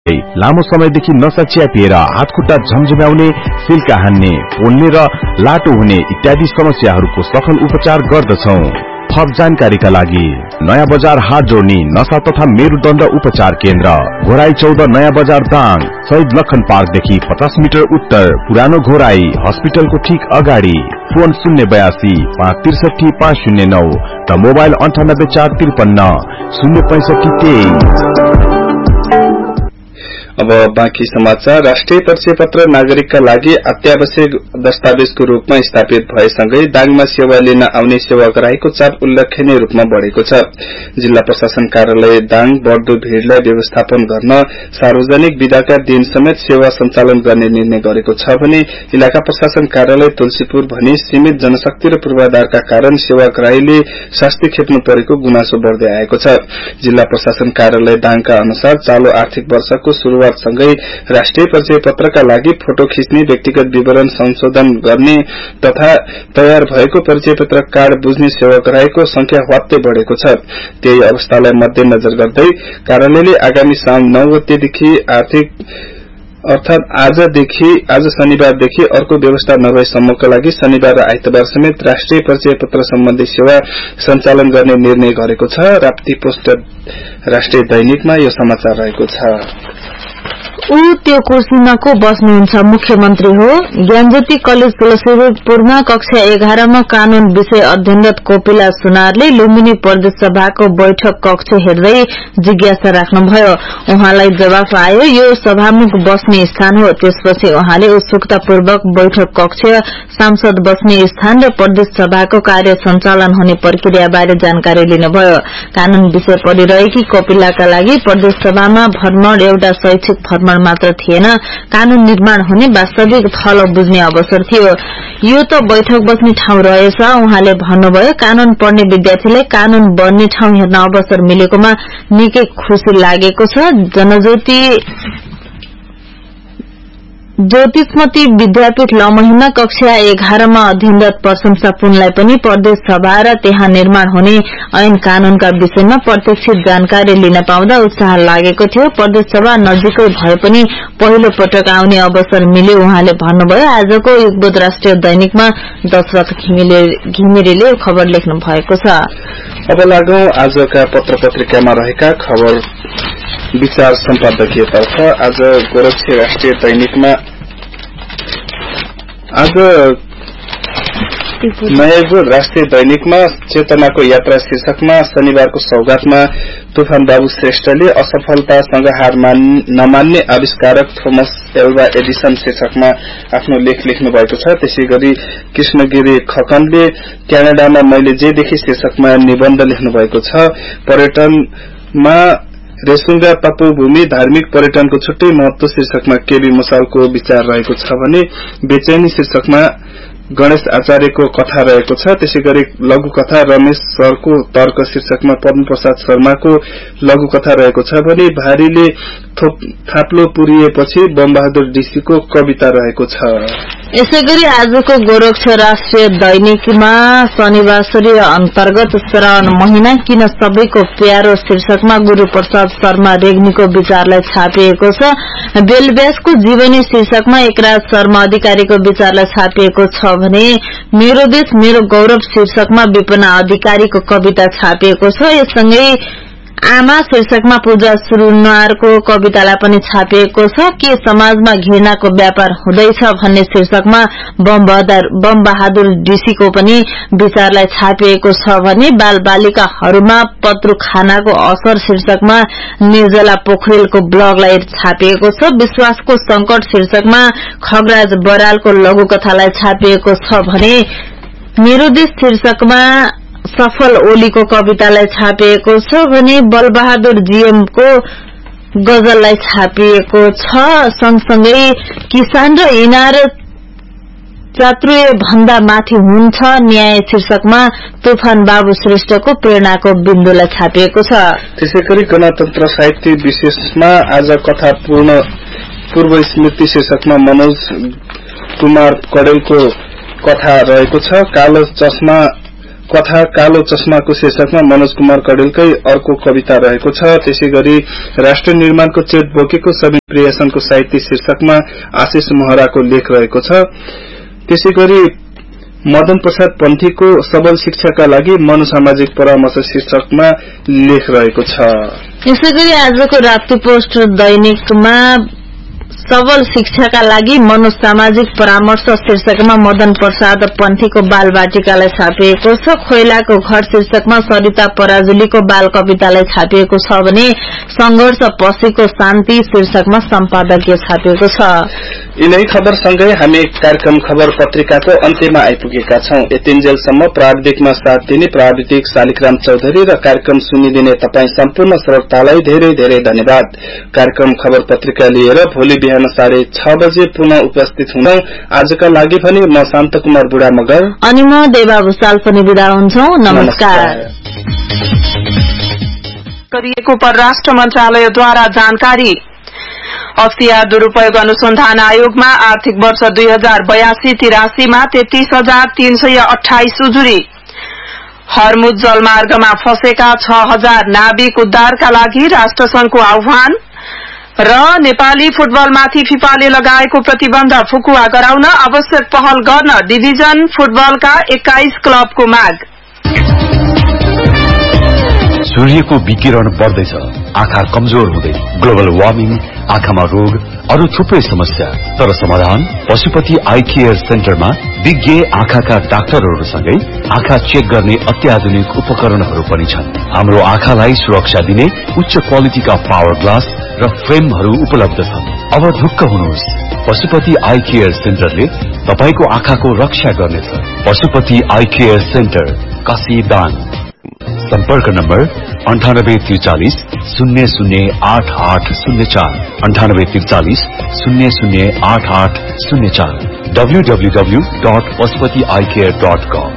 लामो समयदेखि नशा च्यापिएर हातखुट्टा झमझम्याउने, सिल्का हान्ने, पोल्ने र लाटो हुने इत्यादि समस्याहरूको सफल उपचार गर्दछौ। थप जानकारीका लागि नयाँ बजार हाट जोड्ने नशा तथा मेरुदण्ड उपचार केन्द्र, घोराई 14 नयाँ बजार दाङ, शहीद लखन पार्कदेखि 50 मिटर उत्तर, पुरानो घोराई हस्पिटलको ठीक अगाडि। फोन 082 563 509 र मोबाइल 98 453 065 23। अब बाँकी समाचार। राष्ट्रिय परिचय पत्र नागरिकका लागि अत्यावश्यक दस्तावेजको रूपमा स्थापित भएसँगै दाङमा सेवा लिन आउने सेवाग्राहीको चाप उल्लेखनीय रूपमा बढ़ेको छ। जिल्ला प्रशासन कार्यालय दाङ बढ्दो भीड़लाई व्यवस्थापन गर्न सार्वजनिक बिदाका दिन समेत सेवा सञ्चालन गर्ने निर्णय गरेको छ भने इलाका प्रशासन कार्यालय तुलसीपुर भने सीमित जनशक्ति र पूर्वाधारका कारण सेवाग्राहीले शास्ति खेप्नु परेको गुनासो बढ़दै आएको छ। जिल्ला प्रशासन कार्यालय दाङका अनुसार चालू आर्थिक वर्षको शुरूआत सँगै राष्ट्रिय परिचय पत्रका लागि फोटो खिच्ने, व्यक्तिगत विवरण संशोधन गर्ने तथा तयार भएको परिचय पत्र कार्ड बुझ्ने सेवाग्राहीको संख्या हवात्तै बढ़ेको छ। त्यही अवस्थालाई मध्यनजर गर्दै कार्यालयले आगामी साउन 9 गतेदेखि अर्थात आज शनिबारदेखि अर्को व्यवस्था नभएसम्मका लागि शनिबार र आइतबार समेत राष्ट्रिय परिचय पत्र सम्बन्धी सेवा सञ्चालन गर्ने निर्णय गरेको छ। राप्ती पोस्ट राष्ट्रिय दैनिकमा यो समाचार रहेको छ। त्यो कुर्सीमा को बस्नुहुन्छ? मुख्यमन्त्री हो। ज्ञानज्योति कलेज तुलसीपुरमा कक्षा 11 मा कानून विषय अध्ययनरत कोपिला सुनारले लुम्बिनी प्रदेश सभाको बैठक कक्ष हेर्दै जिज्ञासा राख्नुभयो। उहाँलाई जवाफ आयो यो सभामुख बस्ने स्थान हो। त्यसपछि उहाँले उत्सुकतापूर्वक बैठक कक्ष, सांसद बस्ने स्थान र प्रदेश सभाको कार्य सञ्चालन हुने प्रक्रियाबारे जानकारी लिनुभयो। कानून विषय पढिरहेकी कोपिलाका लागि प्रदेश सभामा भ्रमण एउटा शैक्षिक भ्रमण मात्र थिएन, कानून निर्माण हुने वास्तविक थलो बुझ्ने अवसर थियो। यो त बैठक बस्ने ठाउँ रहेछ। उहाँले भन्नुभयो कानून पढ्ने विद्यार्थीलाई कानून बन्ने ठाउँ हेर्न अवसर मिलेकोमा निकै खुशी लागेको छ। ज्योतिषमती विद्यापीठ लमहीमा कक्षा 11 मा अध्ययनरत प्रशंसा पुनलाई पनि प्रदेश सभा र त्यहाँ निर्माण हुने ऐन कानूनका विषयमा प्रत्यक्ष जानकारी लिन पाउँदा उत्साह लागेको थियो। प्रदेश सभा नजिकै भए पनि पहिलो पटक आउने अवसर मिल्यो। उहाँले भन्नुभयो आजको युगबोध राष्ट्रिय दैनिकमा दशरथ घिमिरेले खबर लेख्नु भएको छ। अब लागौं आजका पत्र पत्रिकामा रहेका खबर विचार सम्पादकीयतर्फ। आज गोरखा राष्ट्रिय दैनिकमा आज नयाँ राष्ट्रिय दैनिकमा चेतनाको यात्रा शीर्षकमा शनिबारको सौगातमा तुफान बाबु श्रेष्ठले असफलतासँग हार नमान्ने आविष्कारक थोमस एल्वा एडिसन शीर्षकमा आफ्नो लेख लेख्नु भएको छ। त्यसैगरी कृष्णगिरी खकनले क्यानाडामा मैले जे देखे शीर्षकमा निबन्ध लेख्नु भएको छ। पर्यटनमा रेसुङ्गा तपोभूमि धार्मिक पर्यटनको छुट्टै महत्व शीर्षकमा केबी मसालको विचार रहेको छ भने बेचैनी शीर्षकमा गणेश आचार्यको कथा रहेको छ। त्यसैगरी लघुकथा रमेश सरको तर्क शीर्षकमा पद्म प्रसाद शर्माको लघुकथा रहेको छ भने भारीले थाप्लो पुरिएपछि बमबहादुर डीसीको कविता रहेको छ। यसैगरी आजको गोरखा राष्ट्रिय दैनिकमा शनिबारसरी अन्तर्गत श्रावण महिना किन सबैको प्यारो शीर्षकमा गुरूप्रसाद शर्मा रेग्मीको विचारलाई छापिएको छ। बेलव्यासको जीवनी शीर्षकमा एकराज शर्मा अधिकारीको विचारलाई छापिएको छ भने मेरो देश मेरो गौरव शीर्षकमा विपना अधिकारीको कविता छापिएको छ। यससँगै आमा शीर्षकमा पूजा सुरुनारको कवितालाई पनि छापिएको छ। के समाजमा घृणाको व्यापार हुँदैछ भन्ने शीर्षकमा बम बहादुर डीसीको पनि विचारलाई छापिएको छ भने बाल बालिकाहरूमा पत्रु खानाको असर शीर्षकमा निर्जला पोखरेलको ब्लगलाई छापिएको छ। विश्वासको संकट शीर्षकमा खगराज बरालको लघुकथालाई छापिएको छ भने मेरो देश शीर्षकमा सफल ओलीको कवितालाई छापिएको छ भने बलबहादुर जीएमको गजललाई छापिएको छ। सँगसँगै किसान र इनार चातुर्य भन्दा माथि हुन्छ न्याय शीर्षकमा तुफान बाबु श्रेष्ठको प्रेरणाको बिन्दुलाई छापिएको छ। त्यसैगरी गणतन्त्र साहित्य विशेषमा आज कथा पूर्व स्मृति शीर्षकमा मनोज कुमार कडेलको कथा रहेको छ। कालो चस्मा कथा कालो चश्माको शीर्षकमा मनोज कुमार कडेलकै अर्को कविता रहेको छ। त्यसैगरी राष्ट्र निर्माणको चेत बोकेको सबिन प्रियसनको साहित्य शीर्षकमा आशिष महराको लेख रहेको छ। त्यसैगरी मदन प्रसाद पन्थीको सबल शिक्षाका लागि मनोसामाजिक परामर्श शीर्षकमा लेख रहेको छ। यसैगरी आजको राप्ती पोस्ट दैनिकमा सबल शिक्षाका लागि मनोसामाजिक परामर्श शीर्षकमा मदन प्रसाद पन्थीको बाल बाटिकालाई छापिएको छ। खोइलाको घर शीर्षकमा सरिता पराजुलीको बाल कवितालाई छापिएको छ भने संघर्ष पछिको शान्ति शीर्षकमा सम्पादकीय छापिएको छ। यिनै खबरसँगै हामी कार्यक्रम खबर पत्रिकाको अन्त्यमा आइपुगेका छौं। यतिन्जेलसम्म प्राविधिकमा साथ दिने प्राविधिक शालिग्राम चौधरी र कार्यक्रम सुनिदिने तपाई सम्पूर्ण श्रोतालाई धेरै धेरै धन्यवाद। कार्यक्रम खबर पत्रिका लिएर भोलि बिहान 6:30 बजे पुनः उपस्थित हुन आजका लागि पनि म शान्त कुमार बुढा मगर अनि म देवा भुसाल पनि बिदा हुन्छौ। नमस्कार। गरिएको परराष्ट्र मन्त्रालयद्वारा जानकारी। अख्तियार दुरूपयोग अनुसन्धान आयोगमा आर्थिक वर्ष 2082-83 मा 33,328 उजुरी। हर्मुज जलमार्गमा फँसेका 6,000 नाविक उद्धारका लागि राष्ट्रसंघको आह्वान र नेपाली फुटबलमाथि फिफाले लगाएको प्रतिबन्ध फुकुवा गराउन आवश्यक पहल गर्न डिभिजन फुटबलका 21 क्लबको माग। सूर्यको विकिरण बढ्दैछ, आँखा कमजोर हुँदै, ग्लोबल वार्मिङ, आँखामा रोग, अरू थुप्रै समस्या। तर समाधान पशुपति आई केयर सेन्टरमा विज्ञ आँखाका डाक्टरहरूसँगै आँखा चेक गर्ने अत्याधुनिक उपकरणहरू पनि छन्। हाम्रो आँखालाई सुरक्षा दिने उच्च क्वालिटीका पावर ग्लास र फ्रेमहरू उपलब्ध छन्। अब ढुक्क हुनुहोस्, पशुपति आई केयर सेन्टरले तपाईको आँखाको रक्षा गर्नेछ। Pashupati I care centre, काशीदाङ। सम्पर्क नम्बर 9843 008804 9843 008804 www.pashupatieyecare.com।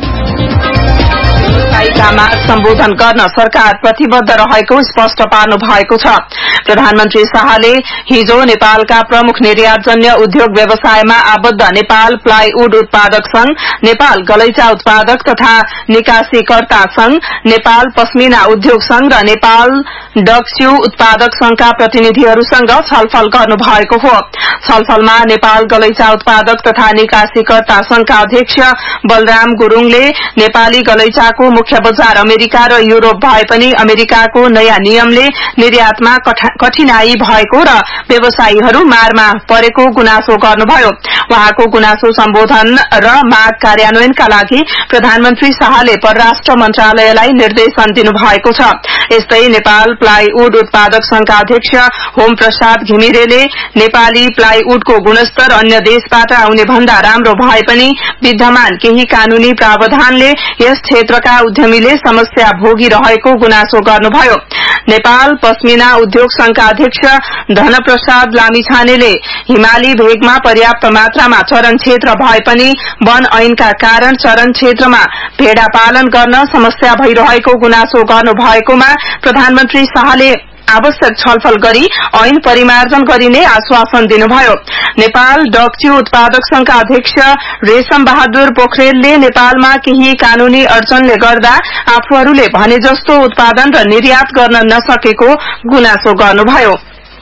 व्यवसायिका माग सम्बोधन गर्न सरकार प्रतिबद्ध रहेको स्पष्ट पार्नु भएको छ। प्रधानमन्त्री शाहले हिजो नेपालका प्रमुख निर्यातजन्य उद्योग व्यवसायमा आबद्ध नेपाल प्लाईवुड उत्पादक संघ, नेपाल गलैचा उत्पादक तथा निकासीकर्ता संघ, नेपाल पश्मिना उद्योग संघ र नेपाल डक्च्यू उत्पादक संघका प्रतिनिधिहरूसँग छलफल गर्नु भएको हो। छलफलमा नेपाल गलैचा उत्पादक तथा निकासीकर्ता संघका अध्यक्ष बलराम गुरूङले नेपाली गलैचाको मुख्य बजार अमेरिका र युरोप भए पनि अमेरिकाको नयाँ नियमले निर्यातमा कठिनाई भएको र व्यवसायीहरू मारमा परेको गुनासो गर्नुभयो। उहाँको गुनासो सम्बोधन र माग कार्यान्वयनका लागि प्रधानमन्त्री शाहले परराष्ट्र मन्त्रालयलाई निर्देशन दिनुभएको छ। यस्तै नेपाल प्लाईवुड उत्पादक संघका अध्यक्ष होम प्रसाद घिमिरेले नेपाली प्लाईवुडको गुणस्तर अन्य देशबाट आउने भन्दा राम्रो भए पनि विद्यमान केही कानूनी प्रावधानले यस क्षेत्रका उद्यमीले समस्या भोगिरहेको गुनासो गर्नुभयो। नेपाल पश्मिना उद्योग संघका अध्यक्ष धनप्रसाद लामिछानेले हिमाली भेगमा पर्याप्त मात्रामा चरण क्षेत्र भए पनि वन ऐनका कारण चरण क्षेत्रमा भेडा पालन गर्न समस्या भइरहेको गुनासो गर्नुभएकोमा प्रधानमन्त्री शाहले आवश्यक छलफल गरी ऐन परिमार्जन गरिने आश्वासन दिनुभयो। नेपाल डक्च्यू उत्पादक संघका अध्यक्ष रेशम बहादुर पोखरेलले नेपालमा केही कानूनी अडचनले गर्दा आफूहरूले भने जस्तो उत्पादन र निर्यात गर्न नसकेको गुनासो गर्नुभयो।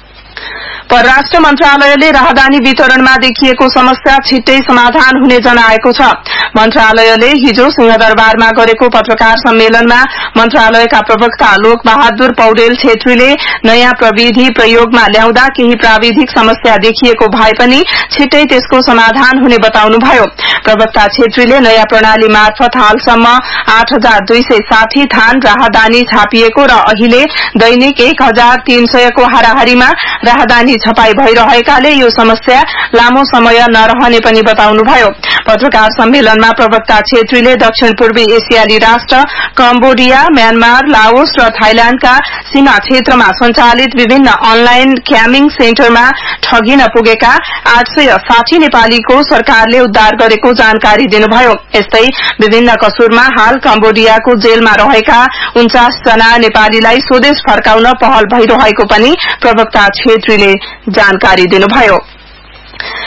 परराष्ट्र मन्त्रालयले राहदानी वितरणमा देखिएको समस्या छिट्टै समाधान हुने जनाएको छ। मन्त्रालयले हिजो सिंहदरबारमा गरेको पत्रकार सम्मेलनमा मन्त्रालयका प्रवक्ता लोक बहादुर पौडेल छेत्रीले नयाँ प्रविधि प्रयोगमा ल्याउँदा केही प्राविधिक समस्या देखिएको भए पनि छिट्टै त्यसको समाधान हुने बताउनुभयो। प्रवक्ता छेत्रीले नयाँ प्रणाली मार्फत हालसम्म 8,260 थान राहदानी छापिएको र अहिले दैनिक 1,300 को हाराहारीमा राहदानी छपाई भइरहेकाले यो समस्या लामो समय नरहने पनि बताउनुभयो। पत्रकार सम्मेलनमा प्रवक्ता छेत्रीले दक्षिण पूर्वी एसियाली राष्ट्र कम्बोडिया, म्यानमार, लाओस र थाइल्याण्डका सीमा क्षेत्रमा सञ्चालित विभिन्न अनलाइन क्यामिङ सेन्टरमा ठगिन पुगेका 860 नेपालीको सरकारले उद्धार गरेको जानकारी दिनुभयो। यस्तै विभिन्न कसुरमा हाल कम्बोडियाको जेलमा रहेका 49 जना नेपालीलाई स्वदेश फर्काउन पहल भइरहेको पनि प्रवक्ता छेत्रीले जानकारी दिनुभयो।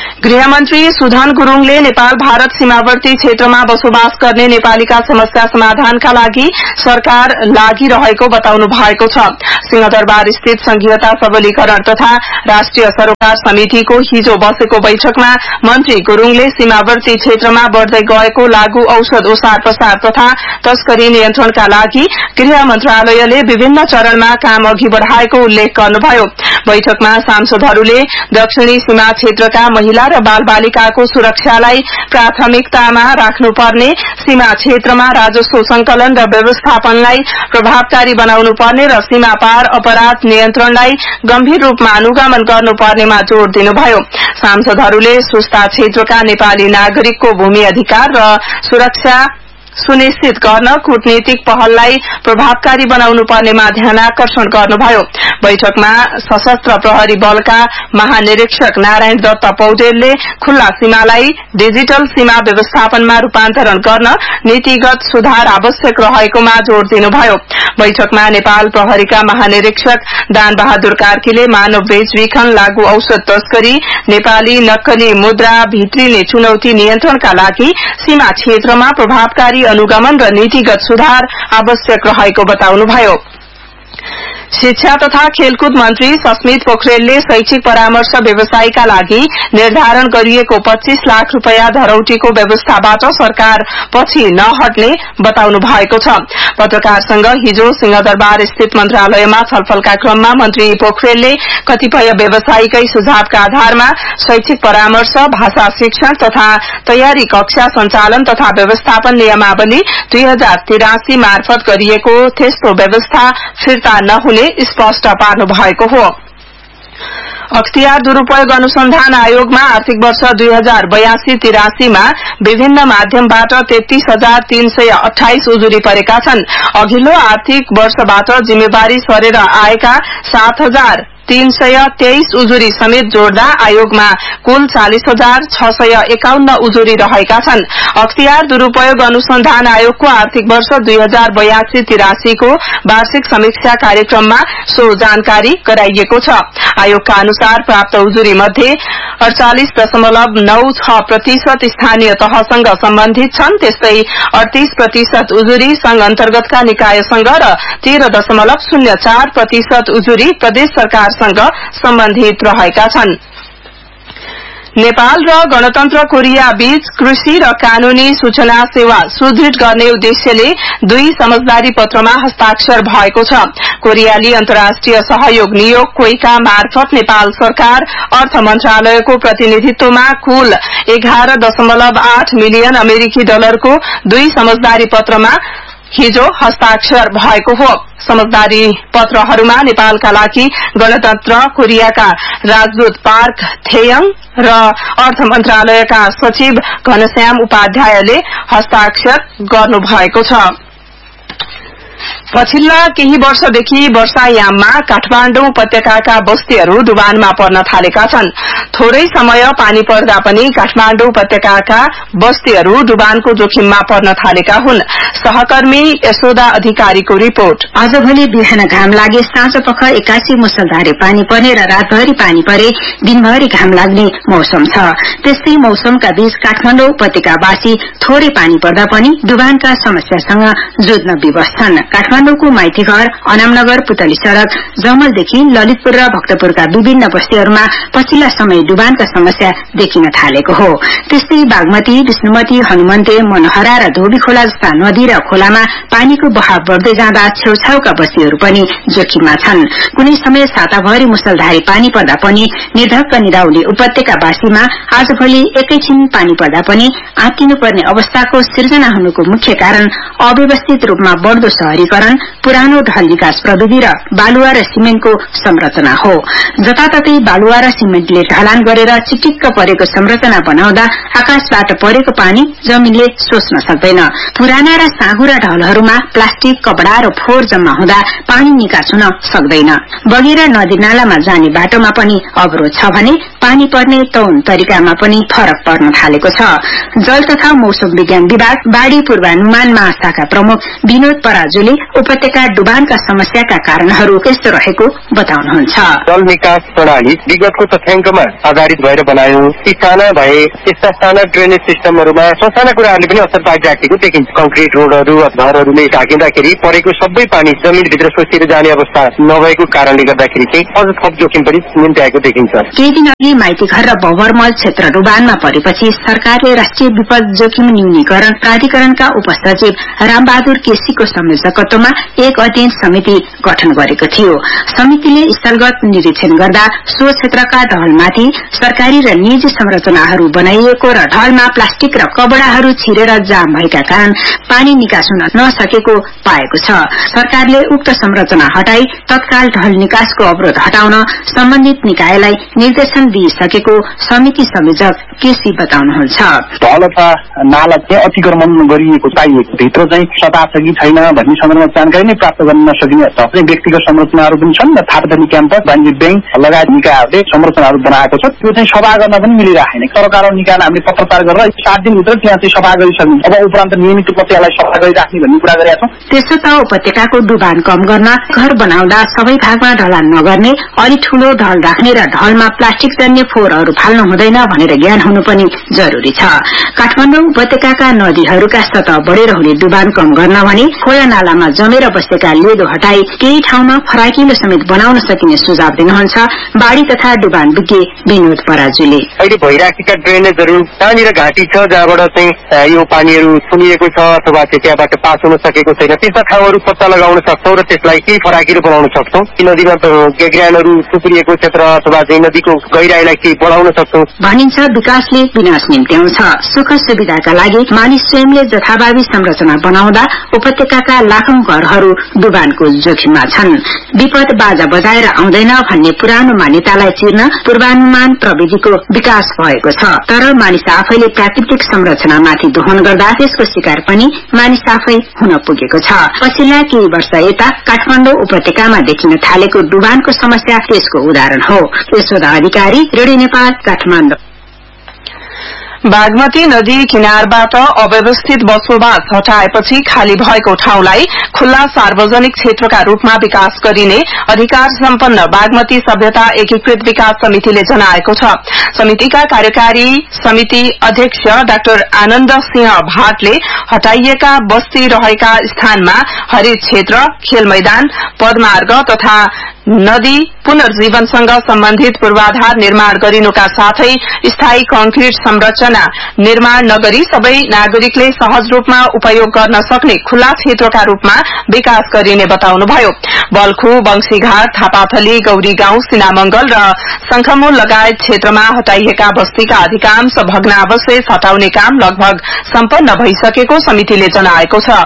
गृहमन्त्री सुधन गुरूङले नेपाल भारत सीमावर्ती क्षेत्रमा बसोबास गर्ने नेपालीका समस्या समाधानका लागि सरकार लागिरहेको बताउनु भएको छ। सिंहदरबार स्थित संघीयता सबलीकरण तथा राष्ट्रिय सरोकार समितिको हिजो बसेको बैठकमा मन्त्री गुरूङले सीमावर्ती क्षेत्रमा बढ़दै गएको लागू औषध ओसार पसार तथा तस्करी नियन्त्रणका लागि गृह मन्त्रालयले विभिन्न चरणमा काम अघि बढ़ाएको उल्लेख गर्नुभयो। बैठकमा सांसदहरूले दक्षिणी सीमा क्षेत्रका महिला र बालबालिकाको सुरक्षालाई प्राथमिकतामा राख्नुपर्ने, सीमा क्षेत्रमा राजस्व संकलन र व्यवस्थापनलाई प्रभावकारी बनाउनु पर्ने र सीमा पार अपराध नियन्त्रणलाई गम्भीर रूपमा अनुगमन गर्नुपर्नेमा जोड़ दिनुभयो। सांसदहरूले सुस्ता क्षेत्रका नेपाली नागरिकको भूमि अधिकार र सुरक्षा सुनिश्चित गर्न कूटनीतिक पहललाई प्रभावकारी बनाउनु पर्नेमा ध्यानाकर्षण गर्नुभयो। बैठकमा सशस्त्र प्रहरी बलका महानिरीक्षक नारायण दत्त पौडेलले खुल्ला सीमालाई डिजिटल सीमा व्यवस्थापनमा रूपान्तरण गर्न नीतिगत सुधार आवश्यक रहेकोमा जोड़ दिनुभयो। बैठकमा नेपाल प्रहरीका महानिरीक्षक दान बहादुर कार्कीले मानव बेचबिखन, लागू औषध तस्करी, नेपाली नक्कली मुद्रा भित्रिने चुनौती नियन्त्रणका लागि सीमा क्षेत्रमा प्रभावकारी अनुगमन र नीतिगत सुधार आवश्यक रहेको बताउनुभयो। शिक्षा तथा खेलकुद मन्त्री सस्मित पोखरेलले शैक्षिक परामर्श व्यवसायका लागि निर्धारण गरिएको 25 लाख रूपियाँ धरौटीको व्यवस्थाबाट सरकार पछि नहट्ने बताउनु भएको छ। पत्रकारसँग हिजो सिंहदरबार स्थित मन्त्रालयमा छलफलका क्रममा मन्त्री पोखरेलले कतिपय व्यवसायीकै सुझावका आधारमा शैक्षिक परामर्श, भाषा शिक्षण तथा तयारी कक्षा सञ्चालन तथा व्यवस्थापन नियमावली 2083 मार्फत गरिएको त्यस्तो व्यवस्था फिर्ता नहुने स्पष्ट पार्नु भएको हो। अख्तियार दुरूपयोग अनुसन्धान आयोगमा आर्थिक वर्ष 2082-83 मा विभिन्न माध्यमबाट 33,328 उजुरी परेका छन्। अघिल्लो आर्थिक वर्षबाट जिम्मेवारी सरेर आएका 7,323 उजुरी समेत जोड्दा आयोगमा कुल 40,651 उजुरी रहेका छन्। अख्तियार दुरूपयोग अनुसन्धान आयोगको आर्थिक वर्ष 2082-83 को वार्षिक समीक्षा कार्यक्रममा सो जानकारी गराइएको छ। आयोगका अनुसार प्राप्त उजुरी मध्ये 48.96% स्थानीय तहसँग सम्बन्धित छन्। त्यस्तै 38% उजुरी संघ अन्तर्गतका निकायसँग र 13.04% उजुरी प्रदेश सरकार सँग सम्बन्धित रहेका छन्। नेपाल र गणतन्त्र कोरिया बीच कृषि र कानूनी सूचना सेवा सुदृढ़ गर्ने उद्देश्यले 2 समझदारी पत्रमा हस्ताक्षर भएको छ। कोरियाली अन्तर्राष्ट्रिय सहयोग नियोग कोइका मार्फत नेपाल सरकार अर्थ मन्त्रालयको प्रतिनिधित्वमा कुल 11.8 मिलियन अमेरिकी डलरको 2 समझदारी पत्रमा हिजो हस्ताक्षर भएको हो। समझदारी पत्रहरूमा नेपालका लागि गणतन्त्र कोरियाका राजदूत पार्क थेयङ र अर्थ मन्त्रालयका सचिव घनश्याम उपाध्यायले हस्ताक्षर गर्नुभएको छ। पछिल्ला केही वर्षदेखि वर्षायाममा काठमाडौँ उपत्यकाका बस्तीहरू डुबानमा पर्न थालेका छन्। थोरै समय पानी पर्दा पनि काठमाडौँ उपत्यकाका बस्तीहरू डुबानको जोखिममा पर्न थालेका हुन्। सहकर्मी यशोदा अधिकारीको रिपोर्ट। आजभोलि बिहान घाम लागे, साँझपख 81 मुसलधारे पानी पर्ने र रातभरि पानी परे दिनभरि घाम लाग्ने मौसम छ। त्यस्तै मौसमका बीच काठमाडौँ उपत्यकावासी थोरै पानी पर्दा पनि डुबानका समस्यासँग जुझ्न विवश छन्। काठमाडौँको माइतीघर, अनामनगर, पुतली सड़क, जमलदेखि ललितपुर र भक्तपुरका विभिन्न बस्तीहरूमा पछिल्ला समय डुबानका समस्या देखिन थालेको हो। त्यस्तै बागमती, विष्णुमती, हनुमन्ते, मनोहरा र धोबीखोला जस्ता नदी र खोलामा पानीको बहाव बढ्दै जाँदा छेउछाउका बस्तीहरू पनि जोखिममा छन्। कुनै समय साताभरि मुसलधारे पानी पर्दा पनि निर्धक्क निदाउने उपत्यकावासीमा आजभोलि एकैछिन पानी पर्दा पनि आँटिनुपर्ने अवस्थाको सिर्जना हुनुको मुख्य कारण अव्यवस्थित रूपमा बढ़दो शहरीकरण, पुरानो ढल विकास प्रविधि र बालुवा र सिमेन्टको संरचना हो। जताततै बालुवा र सिमेन्टले ढलान गरेर चिटिक्क परेको संरचना बनाउँदा आकाशबाट परेको पानी जमिनले सोच्न सक्दैन। पुराना र साँघुरा ढलहरूमा प्लास्टिक, कपड़ा र फोहोर जम्मा हुँदा पानी निकास हुन सक्दैन। बगेर नदी नालामा जाने बाटोमा पनि अवरोध छ भने पानी पर्ने तौन तरिकामा पनि फरक पर्न थालेको छ। जल तथा मौसम विज्ञान विभाग बाढ़ी पूर्वानुमान महाशाखा प्रमुख विनोद पराजुले उपत्यका डुबानका समस्याका कारणहरू यस्तो रहेको बताउनुहुन्छ। जल निकास प्रणाली विगतको तथ्याङ्कमा आधारित भएर बनायौं। ती साना भए यस्ता साना ड्रेनेज सिस्टमहरूमा ससाना कुराहरूले पनि असर पारिराखेको देखिन्छ। कंक्रिट रोडहरू घरहरूले ढाकिँदाखेरि परेको सबै पानी जमिनभित्र सोसिएर जाने अवस्था नभएको कारणले गर्दाखेरि चाहिँ अझ थप जोखिम पनि निम्त्याएको देखिन्छ। केही दिन अघि माइती घर र बबरमल क्षेत्र डुबानमा परेपछि सरकारले राष्ट्रिय विपद जोखिम न्यूनीकरण प्राधिकरणका उपसचिव रामबहादुर केसीको संयोजकत्वमा एक अध्ययन समिति गठन गरेको थियो। समितिले स्थलगत निरीक्षण गर्दा सो क्षेत्रका ढलमाथि सरकारी र निजी संरचनाहरू बनाइएको र ढलमा प्लास्टिक र कपडाहरू छिरेर जाम भएका कारण पानी निकास हुन नसकेको पाएको छ। सरकारले उक्त संरचना हटाई तत्काल ढल निकासको अवरोध हटाउन सम्बन्धित निकायलाई निर्देशन दिइसकेको समिति संयोजक केसी बताउनुहुन्छ। ढल अथवा नाला चाहिँ अतिक्रमण गरिएको पाइएको भित्र चाहिँ सता छ कि छैन भन्ने सन्दर्भमा जानकारी नै प्राप्त गर्न नसकिने थप्ने व्यक्तिगत संरचनाहरू पनि छन् र थापाथली क्याम्पस वाणिज्य बैंक लगायत निकायहरूले संरचनाहरू बनाएको छ। त्यो चाहिँ सफा गर्न पनि मिलिरहेन। सरकार निकायले हामीले पत्रचार गरेर 7 दिनभित्र त्यहाँ चाहिँ सफा गरिसक्नु। अब उपरान्त नियमित रूपमा त्यसलाई सफा गरिराख्ने भन्ने कुरा गरेका छौँ। त्यसो त उपत्यकाको डुबान कम गर्न घर बनाउँदा सबै भागमा ढलान नगर्ने, अलि ठूलो ढल राख्ने र ढलमा प्लास्टिक जन्य फोहोरहरू फाल्नु हुँदैन भनेर ज्ञान हुनु पनि जरुरी छ। काठमाडौँ उपत्यकाका नदीहरूका सतह बढेर हुने डुबान कम गर्न भने खोला नालामा जमेर बसेका लेदो हटाई केही ठाउँमा फराकिलो समेत बनाउन सकिने सुझाव दिनुहुन्छ बाढी तथा डुबान विज्ञ विनोद पराजुले। अहिले भइराखेका ड्रेनेजहरू कहाँनिर घाँटी छ जहाँबाट चाहिँ यो पानीहरू सुनिएको छ अथवा चाहिँ त्यहाँबाट पास हुन सकेको छैन, त्यस्ता ठाउँहरू पत्ता लगाउन सक्छौँ र त्यसलाई केही फराकिलो बनाउन सक्छौँ। नदीमा ग्याग्रानहरू थुप्रिएको क्षेत्र अथवा चाहिँ नदीको गहिराईलाई केही बढाउन सक्छौँ भनिन्छ। विकासले विनाश निम्त्याउँछ। सुख सुविधाका लागि मानिस स्वयंले जथाभावी संरचना बनाउँदा उपत्यकाका लाखौं घरहरू डुबानको जोखिममा छन्। विपद बाजा बजाएर आउँदैन भन्ने पुरानो मान्यतालाई चिर्न पूर्वानुमान प्रविधिको विकास भएको छ। तर मानिस आफैले प्राकृतिक संरचनामाथि दोहन गर्दा त्यसको शिकार पनि मानिस आफै हुन पुगेको छ। पछिल्ला केही वर्ष यता काठमाडौँ उपत्यकामा देखिन थालेको डुबानको समस्या त्यसको उदाहरण हो। यशोदा अधिकारी, रेडियो नेपाल, काठमाडौँ। बागमती नदी किनारबाट अव्यवस्थित बसोबास हटाएपछि खाली भएको ठाउँलाई खुल्ला सार्वजनिक क्षेत्रका रूपमा विकास गरिने अधिकार सम्पन्न बागमती सभ्यता एकीकृत विकास समितिले जनाएको छ। समितिका कार्यकारी समिति अध्यक्ष डाक्टर आनन्द सिंह भाटले हटाइएका बस्ती रहेका स्थानमा हरित क्षेत्र, खेल मैदान, पदमार्ग तथा नदी पुनर्जीवनसँग सम्बन्धित पूर्वाधार निर्माण गरिनुका साथै स्थायी कंक्रिट संरचना निर्माण नगरी सबै नागरिकले सहज रूपमा उपयोग गर्न सक्ने खुल्ला क्षेत्रका रूपमा विकास गरिने बताउनुभयो। बल्खु, बंशीघाट, थापाथली, गौरी गाउँ, सिनामंगल र शंखमूल लगायत क्षेत्रमा हटाइएका बस्तीका अधिकांश भग्नावशेष हटाउने काम लगभग सम्पन्न भइसकेको समितिले जनाएको छ।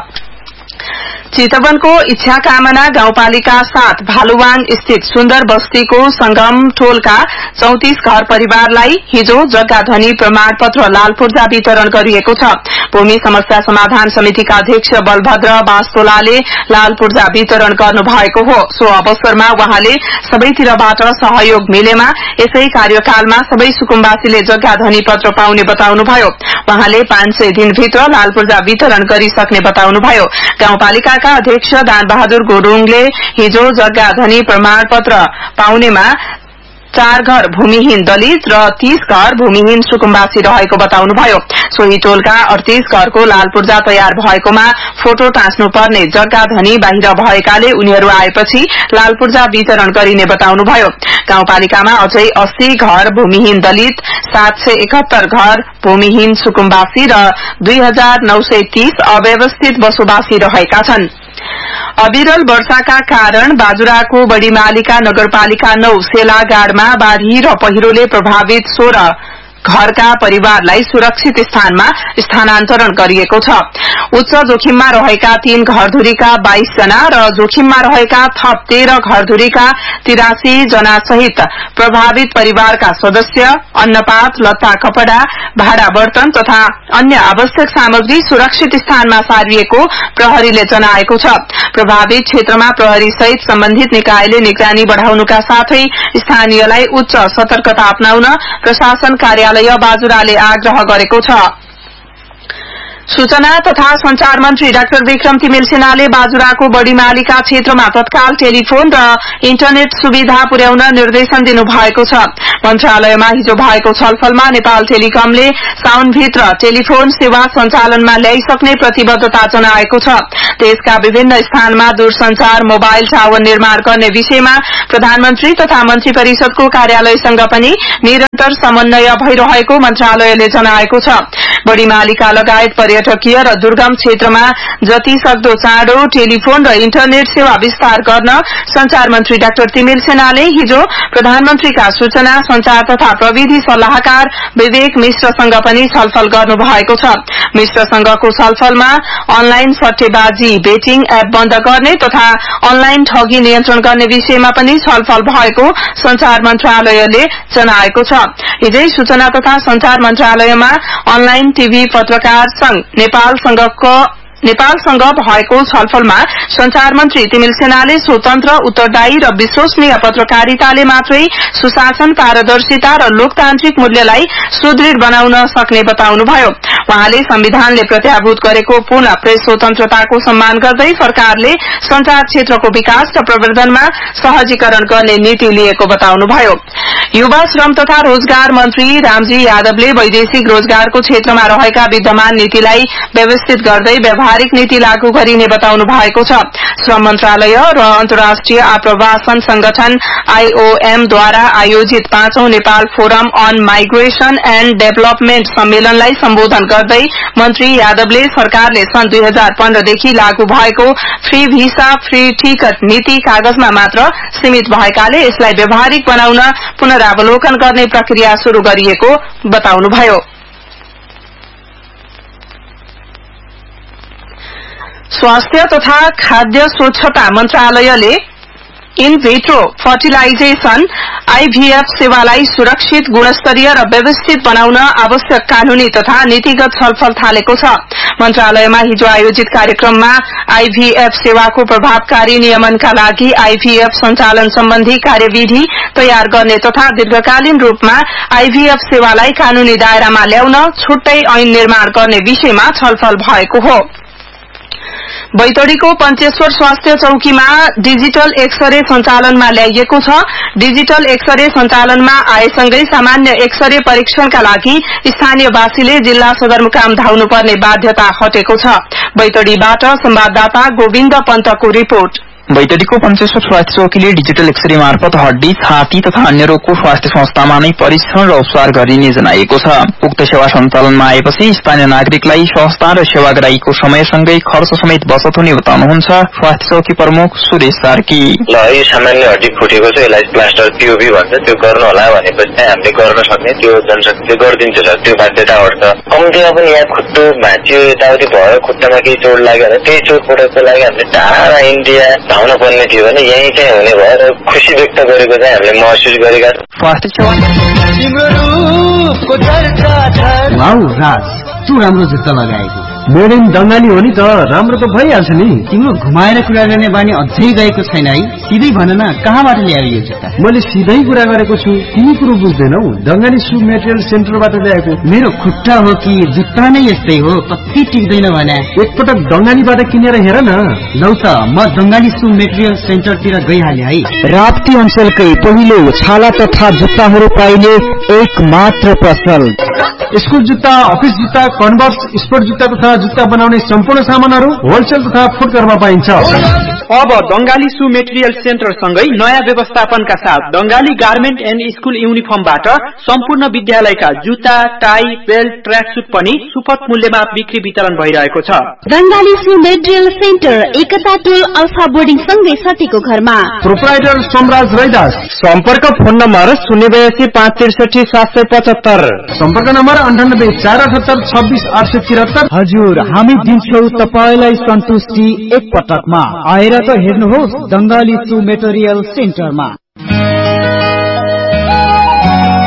चितवनको इच्छा कामना गाउँपालिका 7 भालुवाङ स्थित सुन्दर बस्तीको संगम टोलका 34 घर परिवारलाई हिजो जग्गा धनी प्रमाणपत्र लाल पूर्जा वितरण गरिएको छ। भूमि समस्या समाधान समितिका अध्यक्ष बलभद्र बास्तोलाले लाल पूर्जा वितरण गर्नुभएको हो। सो अवसरमा वहाँले सबैतिरबाट सहयोग मिलेमा यसै कार्यकालमा सबै सुकुम्बासीले जग्गा धनी पत्र पाउने बताउनुभयो। वहाँले 500 दिनभित्र लाल पूर्जा वितरण गरिसक्ने बताउनुभयो। गाउँपालिकाका अध्यक्ष दानबहादुर गुरूङले हिजो जग्गा धनी प्रमाणपत्र पाउनेमा 4 घर भूमिहीन दलित र 30 घर भूमिहीन सुकुम्बासी रहेको बताउनुभयो। सोही टोलका 38 घरको लाल पूर्जा तयार भएकोमा फोटो टाँच्नुपर्ने जग्गा धनी बाहिर भएकाले उनीहरू आएपछि लाल पूर्जा वितरण गरिने बताउनुभयो। गाउँपालिकामा अझै 80 घर भूमिहीन दलित, 771 घर भूमिहीन सुकुम्बासी र 2930 अव्यवस्थित बसोबासी रहेका छन्। अविरल वर्षाका कारण बाजुराको बड़ीमालिका नगरपालिका 9 सेलागाडमा बाढ़ी र पहिरोले प्रभावित 16 घरका परिवारलाई सुरक्षित स्थानमा स्थानान्तरण गरिएको छ। उच्च जोखिममा रहेका 3 घरधुरीका 22 जना र जोखिममा रहेका थप 13 घरधुरीका 83 जना सहित प्रभावित परिवारका सदस्य अन्नपात, लत्ता कपड़ा, भाडा बर्तन तथा अन्य आवश्यक सामग्री सुरक्षित स्थानमा सारिएको प्रहरीले जनाएको छ। प्रभावित क्षेत्रमा प्रहरी सहित सम्बन्धित निकायले निगरानी बढ़ाउनुका साथै स्थानीयलाई उच्च सतर्कता अपनाउन प्रशासन कार्यालय बाजुराले आग्रह गरेको छ। सूचना तथा संचार मन्त्री डाक्टर विक्रम तिमिल सेनाले बाजुराको बढीमालिका क्षेत्रमा तत्काल टेलिफोन र इन्टरनेट सुविधा पुर्याउन निर्देशन दिनुभएको छ। मन्त्रालयमा हिजो भएको छलफलमा नेपाल टेलिकमले साउनभित्र टेलिफोन सेवा सञ्चालनमा ल्याइसक्ने प्रतिबद्धता जनाएको छ। देशका विभिन्न स्थानमा दूरसञ्चार मोबाइल टावर निर्माण गर्ने विषयमा प्रधानमन्त्री तथा मन्त्री परिषदको कार्यालयसँग पनि निरन्तर समन्वय भइरहेको मन्त्रालयले जनाएको छ। बढीमालिका लगायत पर्यटकीय र दुर्गम क्षेत्रमा जति सक्दो चाँडो टेलिफोन र इन्टरनेट सेवा विस्तार गर्न संचार मन्त्री डाक्टर तिमिल सेनाले हिजो प्रधानमन्त्रीका सूचना संचार तथा प्रविधि सल्लाहकार विवेक मिश्रसँग पनि छलफल गर्नु भएको छ। मिश्रसँगको छलफलमा अनलाइन सट्टेबाजी बेटिङ एप बन्द गर्ने तथा अनलाइन ठगी नियन्त्रण गर्ने विषयमा पनि छलफल भएको संचार मन्त्रालयले जनाएको छ। हिजै सूचना तथा संचार मन्त्रालयमा अनलाइन टीभी पत्रकार संघ नेपालसँग भएको छलफलमा संचार मन्त्री तिमिल सेनाले स्वतन्त्र उत्तरदायी र विश्वसनीय पत्रकारिताले मात्रै सुशासन पारदर्शिता र लोकतान्त्रिक मूल्यलाई सुदृढ़ बनाउन सक्ने बताउनुभयो। वहाँले संविधानले प्रत्याभूत गरेको पूर्ण प्रेस स्वतन्त्रताको सम्मान गर्दै सरकारले संचार क्षेत्रको विकास र प्रवर्धनमा सहजीकरण गर्ने नीति लिएको बताउनुभयो। युवा श्रम तथा रोजगार मन्त्री रामजी यादवले वैदेशिक रोजगारको क्षेत्रमा रहेका विद्यमान नीतिलाई व्यवस्थित गर्दै व्यावहारिक नीति लागू गरिने बताउनु भएको छ। श्रम मन्त्रालय र अन्तर्राष्ट्रिय आप्रवासन संगठन IOM-द्वारा आयोजित 5औं Nepal forum on migration and development सम्मेलनलाई सम्बोधन गर्दै मन्त्री यादवले सरकारले सन् 2015 देखि लागू भएको फ्री भिसा फ्री टिकट नीति कागजमा मात्र सीमित भएकाले यसलाई व्यावहारिक बनाउन पुनरावलोकन गर्ने प्रक्रिया शुरू गरिएको बताउनुभयो। स्वास्थ्य तथा खाद्य स्वच्छता मन्त्रालयले इन भिट्रो फर्टिलाइजेशन IVF सेवालाई सुरक्षित गुणस्तरीय र व्यवस्थित बनाउन आवश्यक कानूनी तथा नीतिगत छलफल थालेको छ। मन्त्रालयमा हिजो आयोजित कार्यक्रममा IVF सेवाको प्रभावकारी नियमनका लागि IVF सञ्चालन सम्बन्धी कार्यविधि तयार गर्ने तथा दीर्घकालीन रूपमा IVF सेवालाई कानूनी दायरामा ल्याउन छुट्टै ऐन निर्माण गर्ने विषयमा छलफल भएको हो। बैतडीको पञ्चेश्वर स्वास्थ्य चौकीमा डिजिटल एक्सरे सञ्चालनमा ल्याइएको छ। डिजिटल एक्सरे सञ्चालनमा आएसँगै सामान्य एक्सरे परीक्षणका लागि स्थानीयवासीले जिल्ला सदरमुकाम धाउनुपर्ने बाध्यता हटेको छ। बैतडीबाट संवाददाता गोविन्द पन्तको रिपोर्ट। बैतडीको पञ्चेश्वर स्वास्थ्य चौकीले डिजिटल एक्सरे मार्फत हड्डी छाती तथा अन्य रोगको स्वास्थ्य संस्थामा नै परीक्षण र उपचार गरिने जनाएको छ। उक्त सेवा सञ्चालनमा आएपछि स्थानीय नागरिकलाई सस्ता र सेवाग्राहीको समयसँगै खर्च समेत बचत हुने बताउनुहुन्छ स्वास्थ्य चौकी प्रमुख सुरेश सार्की। यो सामान्य हड्डी फुटेको छ, यसलाई प्लास्टर POP भन्छ, त्यो गर्नु होला भनेपछि हामीले गर्न सक्ने त्यो जनशक्तिले गरिदिन्छ सर, त्यो बाध्यता हट्छ। कम्तीमा पनि यहाँ खुट्टो भाँचियो यताउति भयो, खुट्टामा केही चोट लाग्यो भने त्यही चोटपटकको लागि हामीले टाढा इन्डिया धाउन पर्ने थियो भने यही चाहिँ हुने भएर खुशी व्यक्त गरेको चाहिँ हामीले महसुस गरेका छौँ। तू राम्रो जुत्ता लगाएको मेड इन बंगाली हो नि त, राम्रो त भइहाल्छ नि। तिम्रो घुमाएर कुरा गर्ने बानी अझै गएको छैन है? सिधै भन न, कहाँबाट ल्यायो यो जुत्ता? मैले सिधै कुरा गरेको छु, तिमी कुरो बुझ्दैनौ। बंगाली सु मेटेरियल सेन्टरबाट ल्याएको। मेरो खुट्टा हो कि जुत्ता नै यस्तै हो, कति टिक्दैन भने। एकपटक बंगालीबाट किनेर हेर न। लौ त म बंगाली सु मेटेरियल सेन्टरतिर गइहाले है। राप्ती अञ्चलकै पहिलो छाला तथा जुत्ताहरू पाइने एक मात्र पसल। स्कुल जुत्ता, अफिस जुत्ता, कन्भर्स, स्पोर्ट जुत्ता तथा जुत्ता बनाउने सम्पूर्ण सामानहरू होलसेल तथा फुटकरमा पाइन्छ। अब बंगाली सु मेटेरियल सेन्टर सँगै नयाँ व्यवस्थापनका साथ बंगाली गार्मेन्ट एन्ड स्कुल युनिफर्मबाट सम्पूर्ण विद्यालयका जुत्ता, टाई, बेल्ट, ट्र्याक सुट पनि सुपथ मूल्यमा बिक्री वितरण भइरहेको छ। बंगाली सु मेटेरियल सेन्टर एकता टोल अल्फा बोर्डिङ सँगै सतीको घरमा। प्रोप्राइटर सोमराज रैदास। सम्पर्क फोन नम्बर 082-563-775। सम्पर्क नम्बर 98-478-26-873। हजुर, हामी दिन्छौ तपाईलाई सन्तुष्टि एक पटकमा। आएर त हेर्नुहोस् बंगाली सु मेटेरियल सेन्टरमा।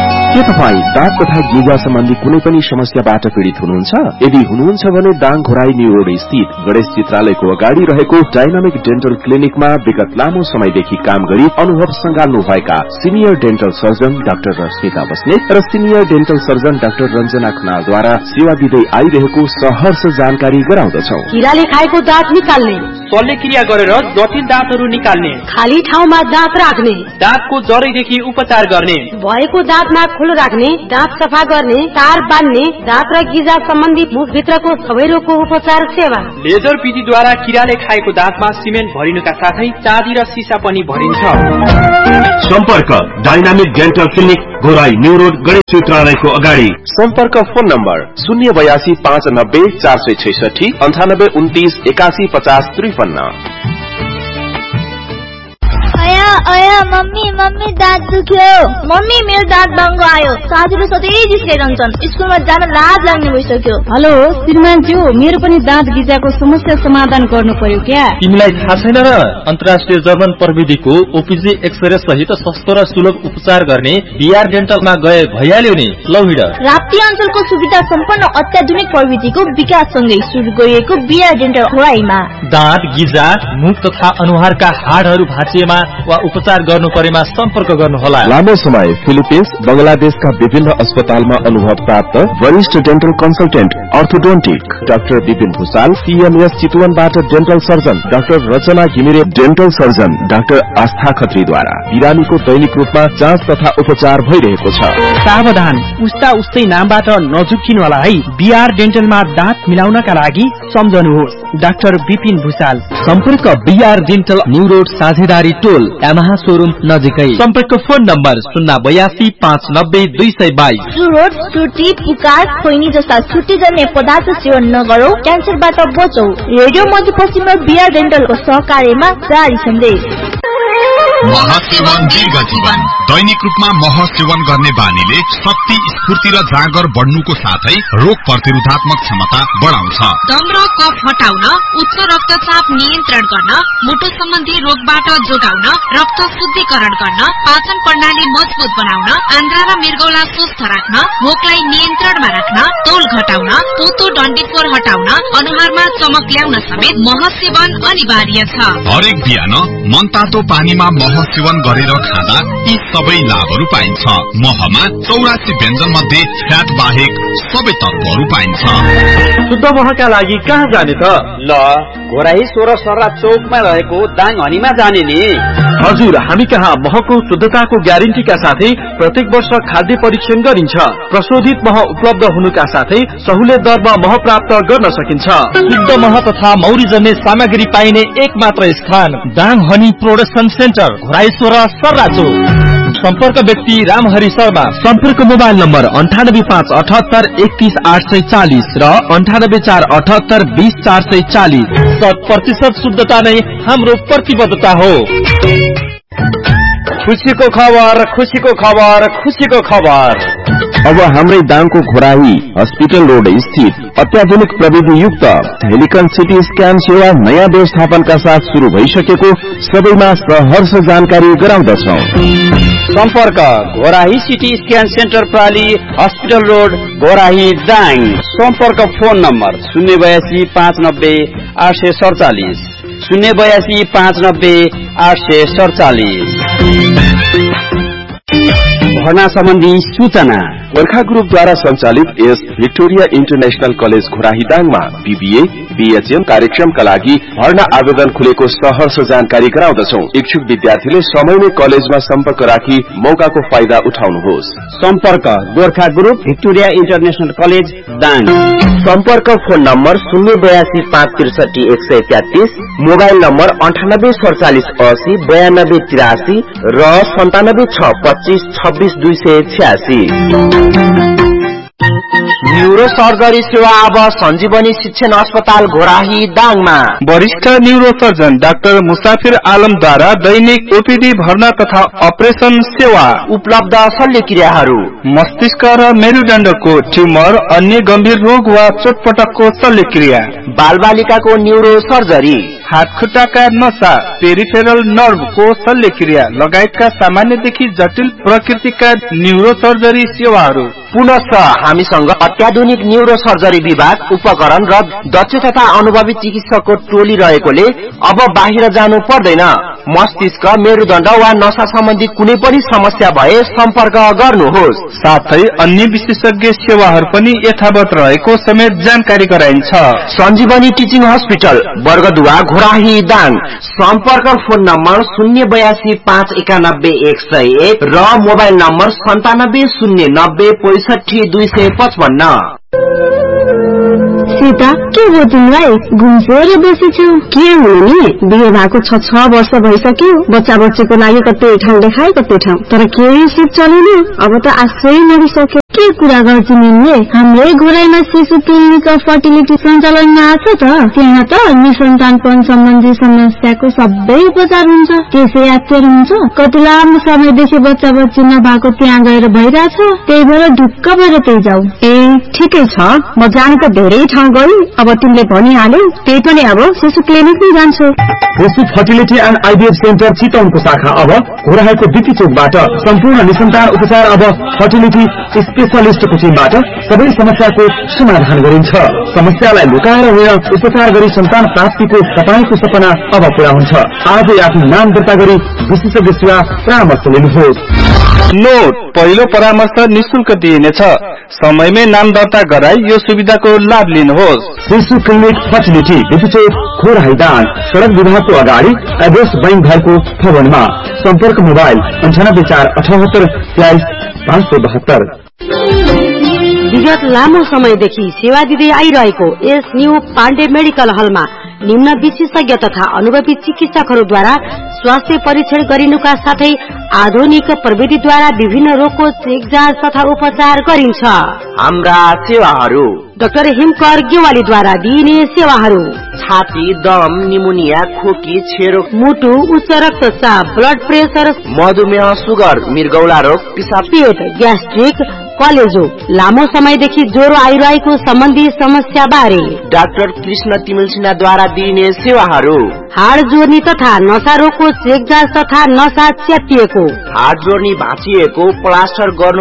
के तपाई दाँत तथा गिजा सम्बन्धी कुनै पनि समस्याबाट पीड़ित हुनुहुन्छ? यदि हुनुहुन्छ भने दाङ घोराई न्यू रोड स्थित गणेश चित्रालयको अगाडि रहेको डायनामिक डेन्टल क्लिनिकमा विगत लामो समयदेखि काम गरी अनुभव संगाल्नु भएका senior dental surgeon doctor Rashmita Basnet र senior dental surgeon doctor Ranjana खनालद्वारा सेवा दिँदै आइरहेको सहर्ष जानकारी गराउँदछौ। किराले खाएको दाँत निकाल्ने, शल्यक्रिया गरेर जटिल दाँतहरू निकाल्ने, खाली ठाउँमा दाँत राख्ने, दाँतको जरैदेखि उपचार गर्ने, भएको दाँतमा खुलो राख्ने, दाँत सफा गर्ने, तार बान्ने, दाँत र गिजा सम्बन्धी मुखभित्रको सबै रोगको उपचार सेवा। लेजर विधिद्वारा किराले खाएको दाँतमा सिमेन्ट भरिनुका साथै चाँदी र सिसा पनि भरिन्छ। सम्पर्क dynamic dental clinic Ghorahi new road Ganesh चित्रालयको अगाडि। सम्पर्क फोन नम्बर 082 590 466 98 29 81 50 53। अया मम्मी दाँत दुख्यो। मम्मी मेरो दाँत बाङ्गो आयो। साथीले सधैँ जिस्काइरहन्छन्। स्कुलमा जान लाज लाग्ने भइसक्यो। हेलो श्रीमानज्यू, मेरो पनि दाँत गिजाको समस्या समाधान गर्नु पर्यो क्या? तिमीलाई थाहा छैन र? अन्तर्राष्ट्रिय जर्मन प्रविधिको ओपीजी एक्सरे सहित सस्तो र सुलभ उपचार गर्ने बीआर डेन्टलमा गए भइहाल्यो नि। लौ हिँड। राप्ती अञ्चलको सुविधा सम्पन्न अत्याधुनिक प्रविधिको विकाससँगै सुरु गरिएको बीआर डेन्टल घोराईमा दाँत गिजा, मुख तथा अनुहारका हाडहरू भाँचिएमा वा उपचार गर्नु परेमा सम्पर्क गर्नुहोला। लामो समय फिलिपिन्स, बंगलादेशका विभिन्न अस्पतालमा अनुभव प्राप्त वरिष्ठ dental consultant orthodontic doctor Vipin Bhusal, CMS चितवनबाट dental surgeon doctor रचना घिमिरे, डेन्टल सर्जन डाक्टर आस्था खत्रीद्वारा बिरामीको दैनिक रूपमा जाँच तथा उपचार भइरहेको छ। सावधान, उस्ता उस्तै नामबाट नझुक्किनुहोला है। बीआर डेन्टलमा दाँत मिलाउनका लागि सम्झनुहोस् डाक्टर विपिन भूषाल। सम्पर्क बीआर डेन्टल न्यू रोड साझेदारी टोल यामाहा शोरूम नजिकै। सम्पर्क फोन नम्बर 082 590 222। चुरोट, चुटी, पुकार, खोइनी जस्ता छुट्टीजन्य पदार्थ सेवन नगरौ, क्यान्सरबाट बचौ। रेडियो मध्यपश्चिम र बीआर डेन्टलको सहकार्यमा जारी सन्देश। महसेवन दीर्घ जीवन। दैनिक रूपमा मह सेवन गर्ने बानीले शक्ति, स्फूर्ति र जाँगर बढ्नुको साथै रोग प्रतिरोधात्मक क्षमता बढाउँछ। दम र कफ हटाउन, उच्च रक्तचाप नियन्त्रण गर्न, मुटु सम्बन्धी रोगबाट जोगाउन, रक्त शुद्धिकरण गर्न, पाचन प्रणाली मजबुत बनाउन, आन्द्रा र मृगौला स्वस्थ राख्न, भोकलाई नियन्त्रणमा राख्न, तौल घटाउन, पोतो डन्डीफोर हटाउन, अनुहारमा चमक ल्याउन समेत मह सेवन अनिवार्य छ। हरेक बिहान मनतातो पानीमा मह सेवन गरेर खाँदा यी सबै लाभहरू पाइन्छ। महमा 84 व्यञ्जन मध्ये फ्याट बाहेक सबै तत्वहरू पाइन्छ। शुद्ध महका लागि कहाँ जाने त? ल घोराई 16 सर्रा चौकमा रहेको दाङ हनीमा जाने नि। हजुर, हामी कहाँ महको शुद्धताको ग्यारेन्टीका साथै प्रत्येक वर्ष खाद्य परीक्षण गरिन्छ। प्रशोधित मह उपलब्ध हुनुका साथै सहुलियत दरमा मह प्राप्त गर्न सकिन्छ। शुद्ध मह तथा मौरी जन्ने सामग्री पाइने एक मात्र स्थान Dang honey production centre, Ghorahi 16 सर्रा चौक। सम्पर्क व्यक्ति रामहरि शर्मा। सम्पर्क मोबाइल नम्बर 98578 31840 र 98478 20440। 100% शुद्धता नै हाम्रो प्रतिबद्धता हो। खुसीको खबर, खुसीको खबर, खुसीको खबर। अब हाम्रै दाङको घोराई हस्पिटल रोड स्थित अत्याधुनिक प्रविधि युक्त हेलिकन सिटी स्क्यान सेवा नयाँ व्यवस्थापनका साथ शुरू भइसकेको सबैमा सहर्ष जानकारी गराउँदछौ। सम्पर्क Ghorahi CT scan centre प्राली, hospital road, Ghorahi, Dang. सम्पर्क फोन नम्बर 082 590 847 082 590 847। भर्ना सम्बन्धी सूचना गोर्खा ग्रुपद्वारा सञ्चालित S Victoria international college Ghorahi दाङमा BBA, BHM कार्यक्रमका लागि भर्ना आवेदन खुलेको सहर्ष जानकारी गराउँदछौ। इच्छुक विद्यार्थीले समयमै कलेजमा सम्पर्क राखी मौकाको फाइदा उठाउनुहोस्। सम्पर्क Gorkha group Victoria international college Dang. सम्पर्क फोन नम्बर 082 563 133, मोबाइल नम्बर 98 47 80 92 83 र 97 6 25 26 286। न्यूरो सर्जरी सेवा अब सञ्जीवनी शिक्षण अस्पताल घोराही दाङमा। वरिष्ठ न्यूरो सर्जन डाक्टर मुसाफिर आलमद्वारा दैनिक ओपीडी भर्ना तथा अपरेशन सेवा उपलब्ध। शल्यक्रियाहरू मस्तिष्क र मेरुदण्डको ट्युमर, अन्य गम्भीर रोग वा चोटपटकको शल्यक्रिया, बालबालिकाको न्यूरो सर्जरी, हातखुट्टाका नसा, पेरिफेरल नर्भको शल्यक्रिया लगायतका सामान्यदेखि जटिल प्रकृतिका न्यूरोसर्जरी सेवाहरू। पुनः हामीसँग अत्याधुनिक न्यूरो सर्जरी विभाग, उपकरण र दक्ष तथा अनुभवी चिकित्सकको टोली रहेकोले अब बाहिर जानु पर्दैन। मस्तिष्क, मेरुदण्ड वा नसा सम्बन्धी कुनै पनि समस्या भए सम्पर्क गर्नुहोस्। साथै अन्य विशेषज्ञ सेवाहरू पनि यथावत रहेको समेत जानकारी गराइन्छ। सञ्जीवनी टिचिङ हस्पिटल, बर्गदुवा, घोराही, दाङ। सम्पर्क फोन नम्बर 082 591 101 र मोबाइल नम्बर 97 090 65 255। सीता, के हो तिमीलाई? घुम्सोर बसी छौ? के हुनु नि? बिहे भएको 6 वर्ष भइसक्यो। बच्चा बच्चीको लागि कतै ठाउँ देखाए कतै ठाउँ, तर केही सिप चलेन। अब त आश्रय मरिसक्यो। के कुरा गर्छु निले? हाम्रै घोराइमा शिशु क्लिनिक फर्टिलिटी सञ्चालनमा आछ त। त्यहाँ त निसन्तानपन सम्बन्धी समस्याको सबै उपचार हुन्छ। त्यसै यात्रा हुन्छ। कति लामो समयदेखि बच्चा बच्ची नभएको त्यहाँ गएर भइरहेछ। त्यही भएर ढुक्क भएर त्यही जाऊ। ए ठिकै छ, म जान त धेरै ठाउँ गई। अब तिमीले भनिहाल्यौ, त्यही पनि अब शिशु क्लिनिक नै जान्छु। शिशु फर्टिलिटी एन्ड आइभीएफ सेन्टर चितवनको शाखा अब घोराइको बिपी चोकबाट सम्पूर्ण निसन्तान उपचार अब फर्टिलिटी स्पेशलिस्टको टिमबाट सबै समस्याको समाधान गरिन्छ। समस्यालाई लुकाएर होइन, उपचार गरी सन्तान प्राप्तिको तपाईको सपना अब पूरा हुन्छ। आजै आफ्नो नाम दर्ता गरी विशेषज्ञ सेवा परामर्श लिनुहोस्। नोट, पहिलो परामर्श निशुल्क दिइनेछ। समयमै नाम दर्ता गराई यो सुविधाको लाभ लिनुहोस्। शिशु क्लिनिक फर्टिलिटी, बिपीचोक, घोराही, दाङ। सड़क विभागको अगाडि एड्रेस बैंक भएको भवनमा। सम्पर्क मोबाइल 98 478 23 572। विगत लामो समयदेखि सेवा दिँदै आइरहेको यस न्यू पाण्डे मेडिकल हलमा निम्न विशेषज्ञ तथा अनुभवी चिकित्सकहरूद्वारा स्वास्थ्य परीक्षण गरिनुका साथै आधुनिक प्रविधिद्वारा विभिन्न रोगको चेक जाँच तथा उपचार गरिन्छ। हाम्रा सेवाहरू: डाक्टर हिमकर गेवालीद्वारा दिइने सेवाहरू: छाती, दम, निमोनिया, खोकी, छेरो, मुटु, उच्च रक्तचाप, ब्लड प्रेसर, मधुमेह, सुगर, मृगौला रोग, पिसाब, पेट, ग्यास्ट्रिक, कलेजो, लामो समयदेखि ज्वरो आइरहेको सम्बन्धी समस्या बारे डाक्टर कृष्ण तिमिल सिन्हाद्वारा दिइने सेवाहरू: हाड जोड्ने तथा नसा रोगको चेक जाँच तथा नसा च्यातिएको, हाड जोड्ने भाँचिएको प्लास्टर गर्नु